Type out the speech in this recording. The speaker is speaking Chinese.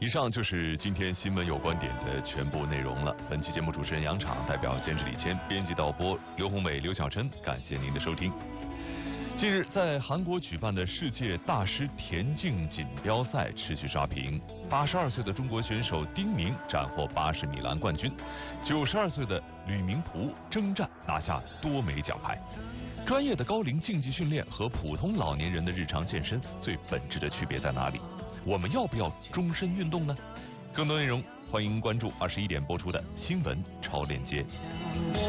以上就是今天新闻有观点的全部内容了。本期节目主持人杨昶，代表监制李谦，编辑导播刘宏伟、刘晓琛，感谢您的收听。近日，在韩国举办的世界大师田径锦标赛持续刷屏，82岁的中国选手丁宁斩获80米栏冠军，92岁的吕明璞征战拿下多枚奖牌。专业的高龄竞技训练和普通老年人的日常健身最本质的区别在哪里？我们要不要终身运动呢？更多内容欢迎关注21点播出的新闻超链接。